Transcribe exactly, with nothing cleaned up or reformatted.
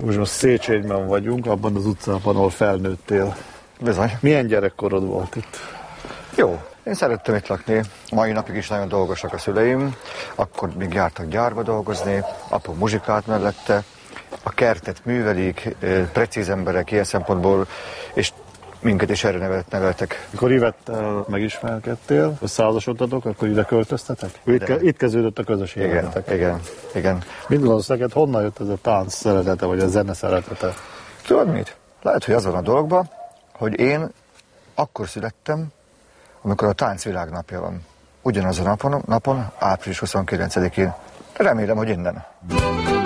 Most most Széchenyben vagyunk, abban az utcában, ahol felnőttél. Bizony. Milyen gyerekkorod volt itt? Jó, én szerettem itt lakni. Mai napig is nagyon dolgosak a szüleim. Akkor még jártak gyárba dolgozni, apu muzsikált mellette. A kertet művelik, precíz emberek ilyen szempontból, és minket is erre neveltek. Mikor Ivettel megismerkedtél, összeházasodtatok, akkor ide költöztetek? Itt, ke- itt kezdődött a közös életetek. Igen, igen, igen. Mit gondolsz neked, honnan jött ez a tánc szeretete, vagy a zene szeretete? Tudod mit? Lehet, hogy az van a dologban, hogy én akkor születtem, amikor a tánc világnapja van. Ugyanaz a napon, napon április huszonkilencedikén. Remélem, hogy innen.